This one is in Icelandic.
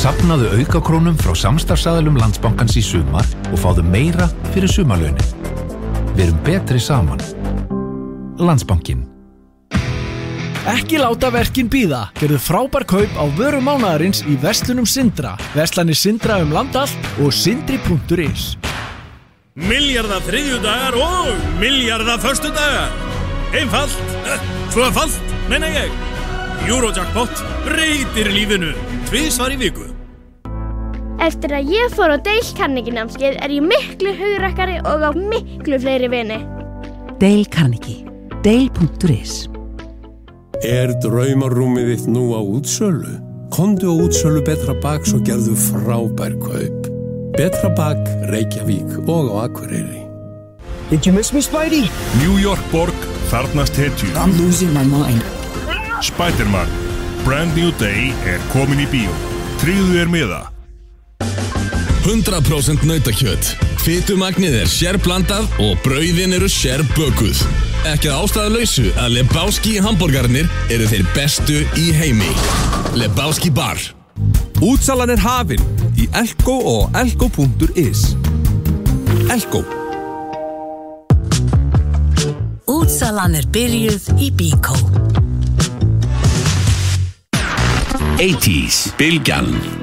Safnaðu aukakrónum frá samstarfsaðilum Landsbankans í sumar og fáðu meira fyrir sumarlaunin. Verum betri saman. Landsbankinn. Ekki láta verkin bíða. Gerðu frábær kaup á vörum mánaðarins í verslunum Sindra. Verslanir Sindra land allt og sindri.is. Milljarða þriðjudagar og milljarða föstudagar. Einfalt, tvöfalt, meina ég. Eurojackpot breytir lífinu tvisvar í viku. Eftir að ég fór á Dale Carnegie námskeið ég miklu hugrækkari og á miklu fleiri vini. Dale Carnegie. Dale.is. Draumarúmið þitt nú á útsölu? Komdu á útsölu Betra Baks og gerðu frábær kaup. Betra Bak, Reykjavík og á Akureyri. Did you miss me, Spidey? New York borg, þarnast hetju. I'm losing my mind. Spider-Man, Brand New Day komin í bíó. Tryggðu miða. 100% nautakjöt. Fitumagnið sérblandað og brauðin sérbökuð. Ekki að ástæðulausu að Lebowski hamborgarnir þeir bestu í heimi. Lebowski Bar. Útsalan hafin í Elko og elko.is. Elko. Útsalan byrjuð í Bíkó. 80s, bylgjan.